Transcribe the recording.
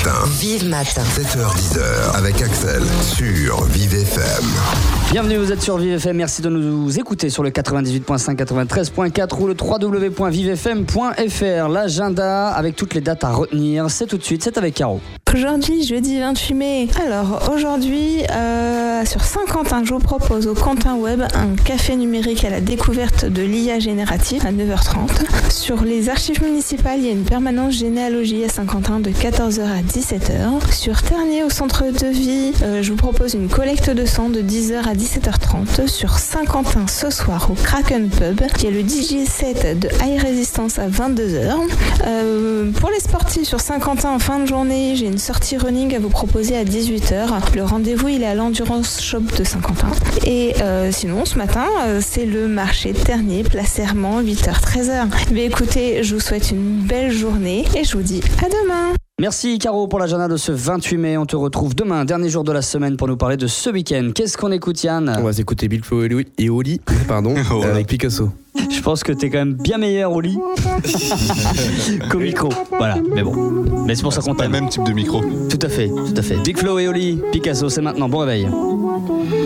matin. Vive Matin. 7h-10h avec Axel sur Vive FM. Bienvenue, vous êtes sur Vive FM. Merci de nous écouter sur le 98.5, 93.4 ou le www.vivefm.fr. L'agenda avec toutes les dates à retenir, c'est tout de suite, c'est avec Caro. Aujourd'hui, jeudi 28 mai. Alors, aujourd'hui, sur Saint-Quentin, je vous propose au Quentin Web un café numérique à la découverte de l'IA générative à 9h30. Sur les archives municipales, il y a une permanence généalogie à Saint-Quentin de 14h à 17h. Sur Ternier, au centre de vie, je vous propose une collecte de sang de 10h à 17h30. Sur Saint-Quentin, ce soir, au Kraken Pub, il y a le DJ set de High Resistance à 22h. Pour les sportifs, sur Saint-Quentin, en fin de journée, j'ai une sortie running à vous proposer à 18h. Le rendez-vous, il est à l'Endurance Shop de Saint-Quentin. Et sinon, ce matin, c'est le marché Ternier, place Serment, 8h-13h. Mais écoutez, je vous souhaite une belle journée et je vous dis à demain. Merci Caro pour l'agenda de ce 28 mai. On te retrouve demain, dernier jour de la semaine, pour nous parler de ce week-end. Qu'est-ce qu'on écoute, Yann ? On va s'écouter Big Flo et Oli, avec Picasso. Je pense que t'es quand même bien meilleur au lit qu'au micro. Voilà, mais bon. Mais c'est pour ça qu'on t'aime. t'aime. Pas le même type de micro. Tout à fait, tout à fait. Big Flo et Oli, Picasso, c'est maintenant. Bon réveil.